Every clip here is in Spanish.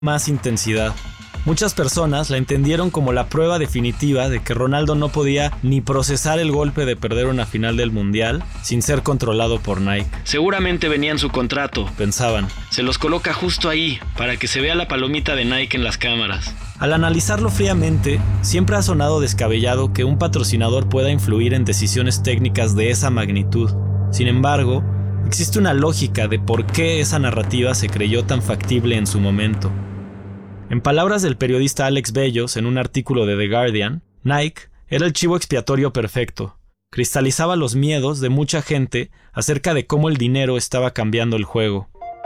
más intensidad. Muchas personas la entendieron como la prueba definitiva de que Ronaldo no podía ni procesar el golpe de perder una final del Mundial sin ser controlado por Nike. Seguramente venía en su contrato, pensaban. Se los coloca justo ahí, para que se vea la palomita de Nike en las cámaras. Al analizarlo fríamente, siempre ha sonado descabellado que un patrocinador pueda influir en decisiones técnicas de esa magnitud. Sin embargo, existe una lógica de por qué esa narrativa se creyó tan factible en su momento. En palabras del periodista Alex Bellos en un artículo de The Guardian, Nike era el chivo expiatorio perfecto. Cristalizaba los miedos de mucha gente acerca de cómo el dinero estaba cambiando el juego.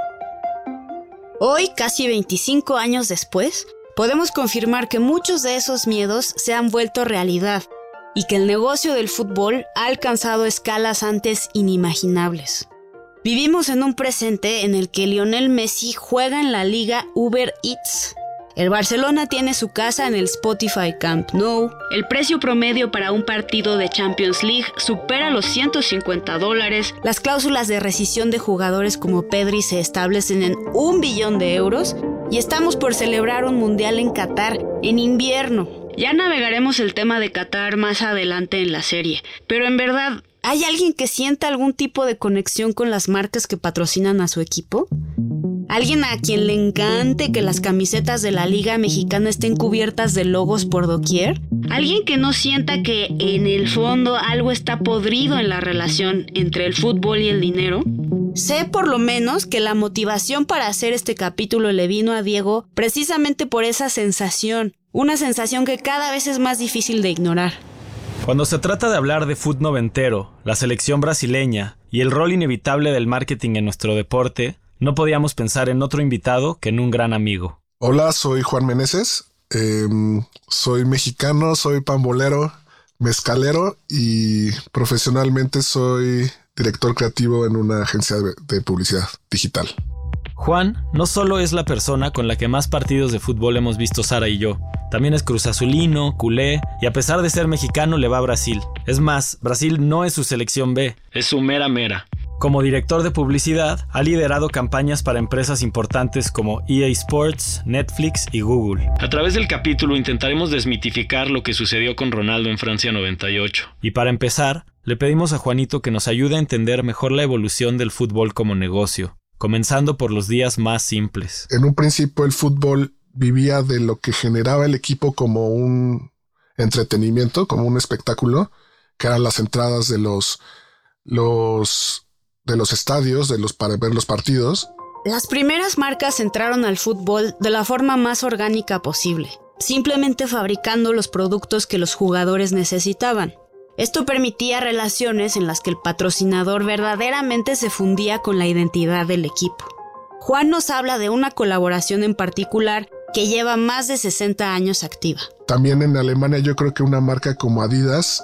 Hoy, casi 25 años después, podemos confirmar que muchos de esos miedos se han vuelto realidad y que el negocio del fútbol ha alcanzado escalas antes inimaginables. Vivimos en un presente en el que Lionel Messi juega en la liga Uber Eats. El Barcelona tiene su casa en el Spotify Camp Nou. El precio promedio para un partido de Champions League supera los $150. Las cláusulas de rescisión de jugadores como Pedri se establecen en $1 billón. Y estamos por celebrar un mundial en Qatar en invierno. Ya navegaremos el tema de Qatar más adelante en la serie. Pero en verdad, ¿hay alguien que sienta algún tipo de conexión con las marcas que patrocinan a su equipo? ¿Alguien a quien le encante que las camisetas de la Liga Mexicana estén cubiertas de logos por doquier? ¿Alguien que no sienta que en el fondo algo está podrido en la relación entre el fútbol y el dinero? Sé por lo menos que la motivación para hacer este capítulo le vino a Diego precisamente por esa sensación, una sensación que cada vez es más difícil de ignorar. Cuando se trata de hablar de fútbol noventero, la selección brasileña y el rol inevitable del marketing en nuestro deporte, no podíamos pensar en otro invitado que en un gran amigo. Hola, soy Juan Meneses, soy mexicano, soy pambolero, mezcalero y profesionalmente soy director creativo en una agencia de publicidad digital. Juan no solo es la persona con la que más partidos de fútbol hemos visto Sara y yo, también es cruzazulino, culé y a pesar de ser mexicano le va a Brasil. Es más, Brasil no es su selección B, es su mera mera. Como director de publicidad, ha liderado campañas para empresas importantes como EA Sports, Netflix y Google. A través del capítulo intentaremos desmitificar lo que sucedió con Ronaldo en Francia 98. Y para empezar, le pedimos a Juanito que nos ayude a entender mejor la evolución del fútbol como negocio, comenzando por los días más simples. En un principio el fútbol vivía de lo que generaba el equipo como un entretenimiento, como un espectáculo, que eran las entradas de los estadios, para ver los partidos. Las primeras marcas entraron al fútbol de la forma más orgánica posible, simplemente fabricando los productos que los jugadores necesitaban. Esto permitía relaciones en las que el patrocinador verdaderamente se fundía con la identidad del equipo. Juan nos habla de una colaboración en particular que lleva más de 60 años activa. También en Alemania yo creo que una marca como Adidas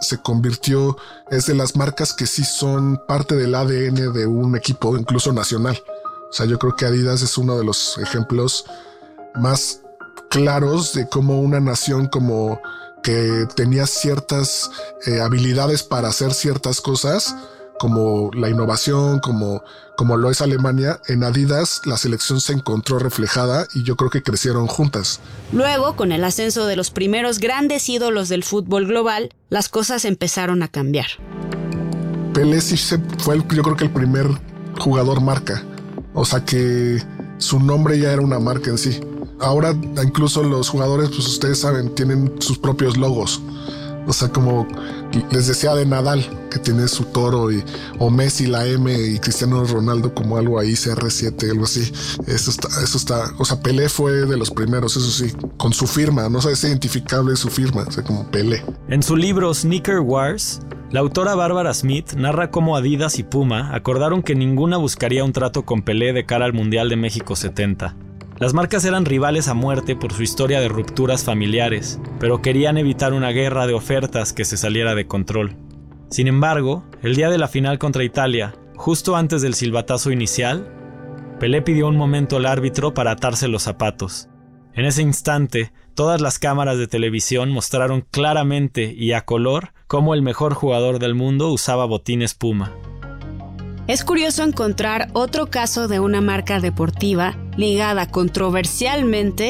es de las marcas que sí son parte del ADN de un equipo, incluso nacional. O sea, yo creo que Adidas es uno de los ejemplos más claros de cómo una nación como que tenía ciertas habilidades para hacer ciertas cosas, como la innovación, como lo es Alemania, en Adidas la selección se encontró reflejada y yo creo que crecieron juntas. Luego, con el ascenso de los primeros grandes ídolos del fútbol global, las cosas empezaron a cambiar. Pelé sí fue yo creo que el primer jugador marca, o sea que su nombre ya era una marca en sí. Ahora incluso los jugadores, pues ustedes saben, tienen sus propios logos. O sea, como les decía de Nadal, que tiene su toro, o Messi la M y Cristiano Ronaldo como algo ahí, CR7, algo así. Eso está, o sea, Pelé fue de los primeros, eso sí, con su firma, no sé, es identificable su firma, o sea, como Pelé. En su libro Sneaker Wars, la autora Bárbara Smith narra cómo Adidas y Puma acordaron que ninguna buscaría un trato con Pelé de cara al Mundial de México 70. Las marcas eran rivales a muerte por su historia de rupturas familiares, pero querían evitar una guerra de ofertas que se saliera de control. Sin embargo, el día de la final contra Italia, justo antes del silbatazo inicial, Pelé pidió un momento al árbitro para atarse los zapatos. En ese instante, todas las cámaras de televisión mostraron claramente y a color cómo el mejor jugador del mundo usaba botines Puma. Es curioso encontrar otro caso de una marca deportiva ligada controversialmente